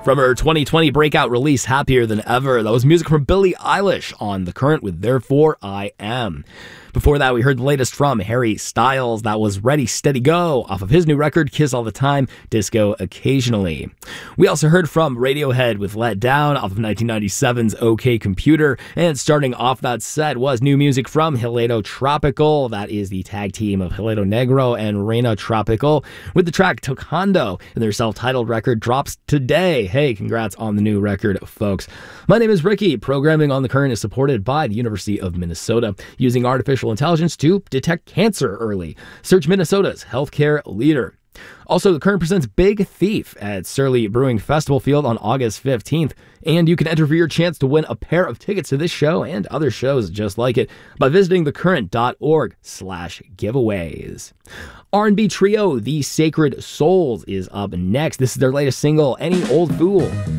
From her 2020 breakout release, Happier Than Ever, that was music from Billie Eilish on The Current with Therefore I Am. Before that, we heard the latest from Harry Styles. That was Ready, Steady, Go off of his new record, Kiss All the Time, Disco Occasionally. We also heard from Radiohead with Let Down off of 1997's OK Computer. And starting off that set was new music from Helado Tropical. That is the tag team of Helado Negro and Reina Tropical with the track Tocando. And their self-titled record drops today. Hey, congrats on the new record, folks. My name is Ricky. Programming on The Current is supported by the University of Minnesota, using artificial intelligence to detect cancer early. Search Minnesota's healthcare leader. Also, The Current presents Big Thief at Surly Brewing Festival Field on August 15th, and you can enter for your chance to win a pair of tickets to this show and other shows just like it by visiting thecurrent.org/giveaways. R&B trio The Sacred Souls is up next. This is their latest single, Any Old Fool.